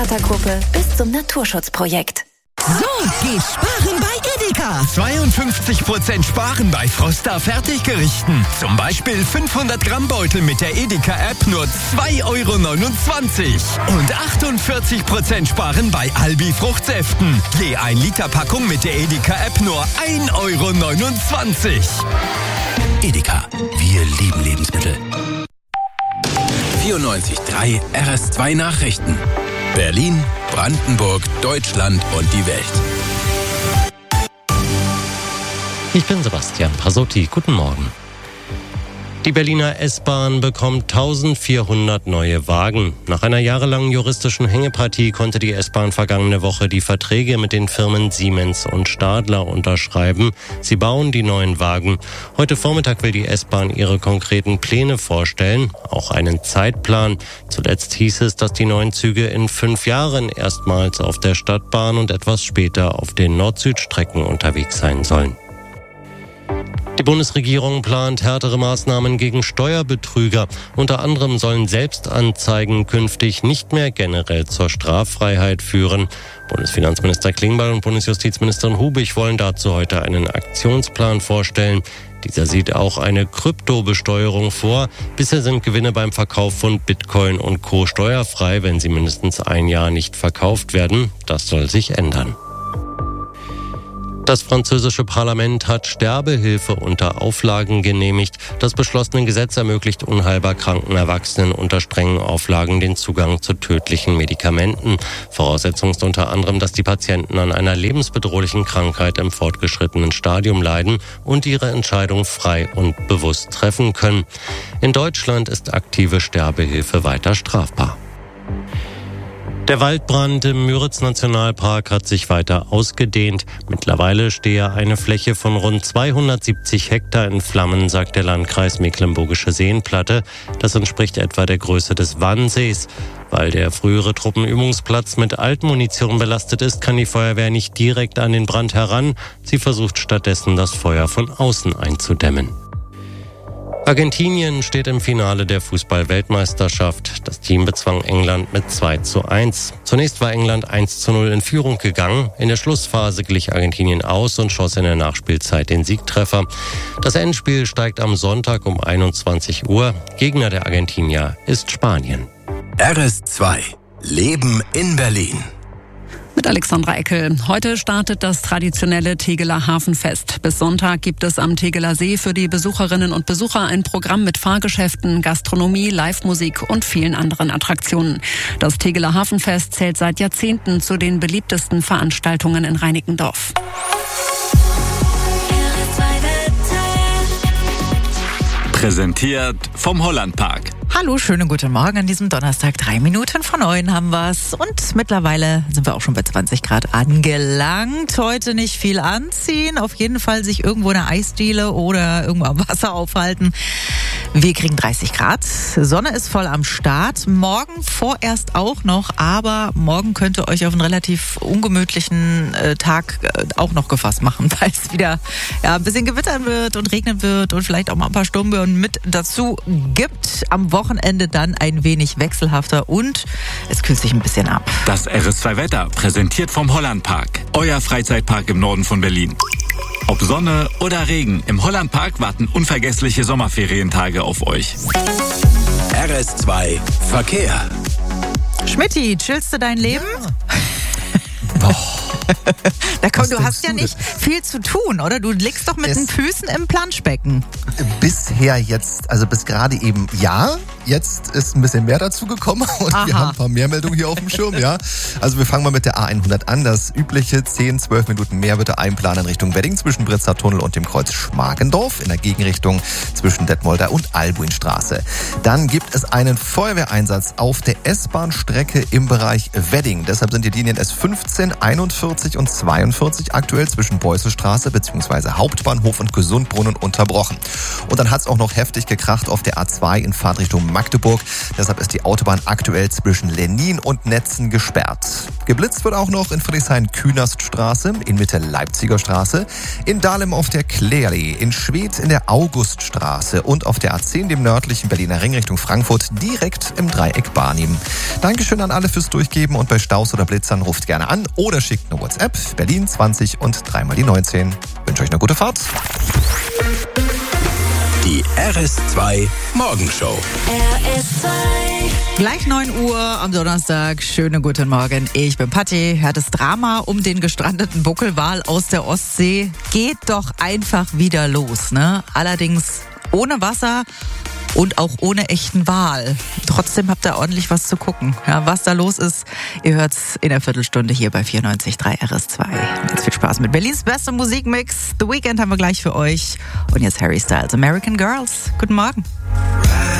Gruppe bis zum Naturschutzprojekt. So, geht sparen bei Edeka. 52% sparen bei Froster Fertiggerichten. Zum Beispiel 500 Gramm Beutel mit der Edeka-App nur 2,29 € und 48% sparen bei Albi Fruchtsäften. Je 1 Liter Packung mit der Edeka-App nur 1,29 €. Edeka, wir lieben Lebensmittel. 94.3 RS2 Nachrichten. Berlin, Brandenburg, Deutschland und die Welt. Ich bin Sebastian Pasotti. Guten Morgen. Die Berliner S-Bahn bekommt 1400 neue Wagen. Nach einer jahrelangen juristischen Hängepartie konnte die S-Bahn vergangene Woche die Verträge mit den Firmen Siemens und Stadler unterschreiben. Sie bauen die neuen Wagen. Heute Vormittag will die S-Bahn ihre konkreten Pläne vorstellen, auch einen Zeitplan. Zuletzt hieß es, dass die neuen Züge in 5 Jahren erstmals auf der Stadtbahn und etwas später auf den Nord-Süd-Strecken unterwegs sein sollen. Die Bundesregierung plant härtere Maßnahmen gegen Steuerbetrüger. Unter anderem sollen Selbstanzeigen künftig nicht mehr generell zur Straffreiheit führen. Bundesfinanzminister Klingbeil und Bundesjustizministerin Hubig wollen dazu heute einen Aktionsplan vorstellen. Dieser sieht auch eine Kryptobesteuerung vor. Bisher sind Gewinne beim Verkauf von Bitcoin und Co. steuerfrei, wenn sie mindestens 1 Jahr nicht verkauft werden. Das soll sich ändern. Das französische Parlament hat Sterbehilfe unter Auflagen genehmigt. Das beschlossene Gesetz ermöglicht unheilbar kranken Erwachsenen unter strengen Auflagen den Zugang zu tödlichen Medikamenten. Voraussetzung ist unter anderem, dass die Patienten an einer lebensbedrohlichen Krankheit im fortgeschrittenen Stadium leiden und ihre Entscheidung frei und bewusst treffen können. In Deutschland ist aktive Sterbehilfe weiter strafbar. Der Waldbrand im Müritz-Nationalpark hat sich weiter ausgedehnt. Mittlerweile stehe eine Fläche von rund 270 Hektar in Flammen, sagt der Landkreis Mecklenburgische Seenplatte. Das entspricht etwa der Größe des Wannsees. Weil der frühere Truppenübungsplatz mit Altmunition belastet ist, kann die Feuerwehr nicht direkt an den Brand heran. Sie versucht stattdessen, das Feuer von außen einzudämmen. Argentinien steht im Finale der Fußball-Weltmeisterschaft. Das Team bezwang England mit 2:1. Zunächst war England 1:0 in Führung gegangen. In der Schlussphase glich Argentinien aus und schoss in der Nachspielzeit den Siegtreffer. Das Endspiel steigt am Sonntag um 21 Uhr. Gegner der Argentinier ist Spanien. RS2 Leben in Berlin. Mit Alexandra Eckel. Heute startet das traditionelle Tegeler Hafenfest. Bis Sonntag gibt es am Tegeler See für die Besucherinnen und Besucher ein Programm mit Fahrgeschäften, Gastronomie, Live-Musik und vielen anderen Attraktionen. Das Tegeler Hafenfest zählt seit Jahrzehnten zu den beliebtesten Veranstaltungen in Reinickendorf. Präsentiert vom Hollandpark. Hallo, schönen guten Morgen an diesem Donnerstag. 3 Minuten vor 9 haben wir's. Und mittlerweile sind wir auch schon bei 20 Grad angelangt. Heute nicht viel anziehen. Auf jeden Fall sich irgendwo in einer Eisdiele oder irgendwo am Wasser aufhalten. Wir kriegen 30 Grad. Sonne ist voll am Start. Morgen vorerst auch noch. Aber morgen könnt ihr euch auf einen relativ ungemütlichen Tag auch noch gefasst machen, weil es wieder ein bisschen gewittern wird und regnen wird und vielleicht auch mal ein paar Sturmböen mit dazu gibt. Am Wochenende dann ein wenig wechselhafter und es kühlt sich ein bisschen ab. Das RS2 Wetter, präsentiert vom Hollandpark. Euer Freizeitpark im Norden von Berlin. Ob Sonne oder Regen, im Hollandpark warten unvergessliche Sommerferientage auf euch. RS2 Verkehr. Schmitty, chillst du dein Leben? Ja. Da komm, du hast ja nicht viel zu tun, oder? Du liegst doch mit den Füßen im Planschbecken. Bisher jetzt, also bis gerade eben ja. Jetzt ist ein bisschen mehr dazu gekommen und wir haben ein paar mehr Meldungen hier auf dem Schirm, ja. Also wir fangen mal mit der A100 an. Das übliche 10-12 Minuten mehr bitte einplanen in Richtung Wedding zwischen Britzer Tunnel und dem Kreuz Schmargendorf, in der Gegenrichtung zwischen Detmolder und Albuinstraße. Dann gibt es einen Feuerwehreinsatz auf der S-Bahn-Strecke im Bereich Wedding. Deshalb sind die Linien S15, 41 41 und 42 aktuell zwischen Beusselstraße bzw. Hauptbahnhof und Gesundbrunnen unterbrochen. Und dann hat es auch noch heftig gekracht auf der A2 in Fahrtrichtung Magdeburg. Deshalb ist die Autobahn aktuell zwischen Lennin und Netzen gesperrt. Geblitzt wird auch noch in Friedrichshain-Künaststraße, in Mitte Leipziger Straße, in Dahlem auf der Klärli, in Schwedt in der Auguststraße und auf der A10, dem nördlichen Berliner Ring Richtung Frankfurt, direkt im Dreieck Barnim. Dankeschön an alle fürs Durchgeben und bei Staus oder Blitzern ruft gerne an oder schickt eine WhatsApp. Berlin 20 und 3 die 19. Wünsche euch eine gute Fahrt. Die RS2 Morgenshow. RS2. Gleich 9 Uhr am Donnerstag. Schönen guten Morgen. Ich bin Patti. Das Drama um den gestrandeten Buckelwal aus der Ostsee geht doch einfach wieder los, ne? Allerdings ohne Wasser und auch ohne echten Wal. Trotzdem habt ihr ordentlich was zu gucken. Ja, was da los ist, ihr hört's in der Viertelstunde hier bei 94.3 RS2. Jetzt viel Spaß mit Berlins bester Musikmix. The Weeknd haben wir gleich für euch. Und jetzt Harry Styles, American Girls. Guten Morgen.